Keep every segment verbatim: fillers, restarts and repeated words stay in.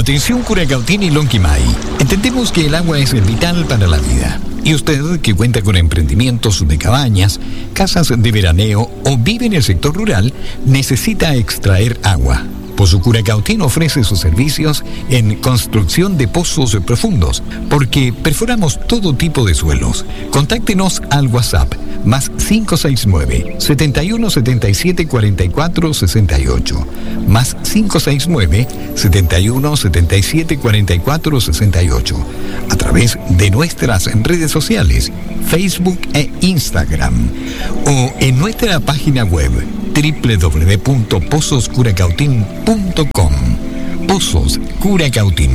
Atención Curacautín y Lonquimay. Entendemos que el agua es vital para la vida. Y usted, que cuenta con emprendimientos de cabañas, casas de veraneo o vive en el sector rural, necesita extraer agua. Pozo Curacautín ofrece sus servicios en construcción de pozos profundos, porque perforamos todo tipo de suelos. Contáctenos al WhatsApp, más cinco seis nueve, setenta y uno setenta y siete cuarenta y cuatro sesenta y ocho, más cinco seis nueve, setenta y uno setenta y siete cuarenta y cuatro sesenta y ocho, a través de nuestras redes sociales, Facebook e Instagram, o en nuestra página web, doble u doble u doble u punto pozos curacautín punto com. Pozos Curacautín.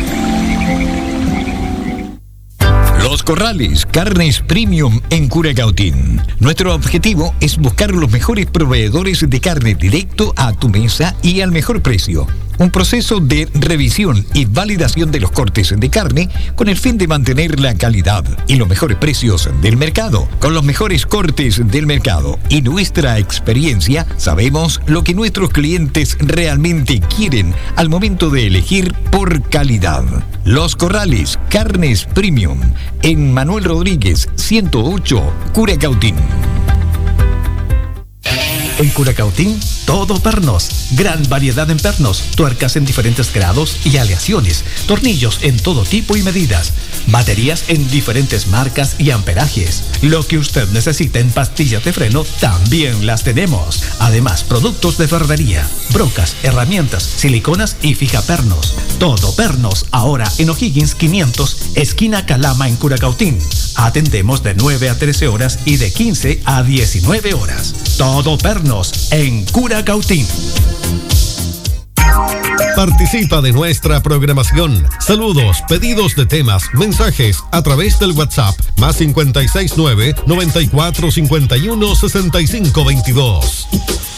Los Corrales, carnes premium en Curacautín. Nuestro objetivo es buscar los mejores proveedores de carne directo a tu mesa y al mejor precio. Un proceso de revisión y validación de los cortes de carne con el fin de mantener la calidad y los mejores precios del mercado. Con los mejores cortes del mercado y nuestra experiencia, sabemos lo que nuestros clientes realmente quieren al momento de elegir por calidad. Los Corrales, carnes premium, en Manuel Rodríguez, ciento ocho, Curacautín. En Curacautín, todo pernos. Gran variedad en pernos, tuercas en diferentes grados y aleaciones, tornillos en todo tipo y medidas, baterías en diferentes marcas y amperajes. Lo que usted necesita en pastillas de freno, también las tenemos. Además, productos de ferrería, brocas, herramientas, siliconas y fijapernos. Todo pernos, ahora en O'Higgins quinientos, esquina Calama en Curacautín. Atendemos de nueve a trece horas y de quince a diecinueve horas. Todo pernos en Curacautín. Participa de nuestra programación. Saludos, pedidos de temas, mensajes a través del WhatsApp más cincuenta y seis nueve, noventa y cuatro cincuenta y uno sesenta y cinco veintidós.